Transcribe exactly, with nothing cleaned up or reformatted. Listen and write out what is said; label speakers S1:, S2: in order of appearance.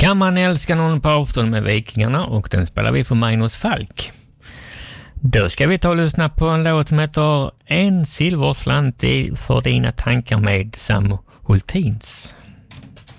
S1: Kan man älska någon på avstånd med Vikingarna, och den spelar vi för Magnus Falk. Då ska vi ta och lyssna på en låt som heter En silverslant för dina tankar med Sam Hultins.